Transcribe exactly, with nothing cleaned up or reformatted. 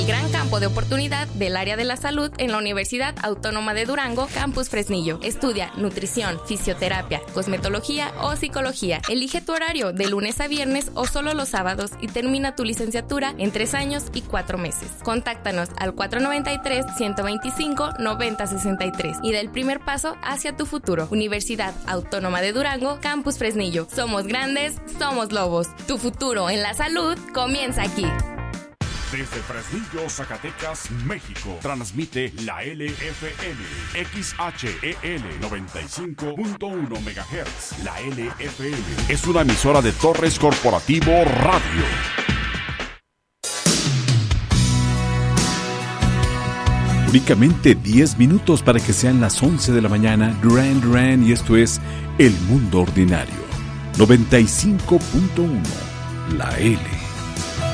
El gran campo de oportunidad del área de la salud en la Universidad Autónoma de Durango, Campus Fresnillo. Estudia nutrición, fisioterapia, cosmetología o psicología. Elige tu horario de lunes a viernes o solo los sábados y termina tu licenciatura en tres años y cuatro meses. Contáctanos al cuatro noventa y tres, ciento veinticinco, noventa sesenta y tres y da el primer paso hacia tu futuro. Universidad Autónoma de Durango, Campus Fresnillo. Somos grandes, somos lobos. Tu futuro en la salud comienza aquí. Desde Fresnillo, Zacatecas, México, transmite la L F M, X H E L noventa y cinco punto uno megahertz. La L F M es una emisora de Torres Corporativo Radio. Únicamente diez minutos para que sean las once de la mañana. Duran Duran, y esto es El Mundo Ordinario. noventa y cinco punto uno, la L.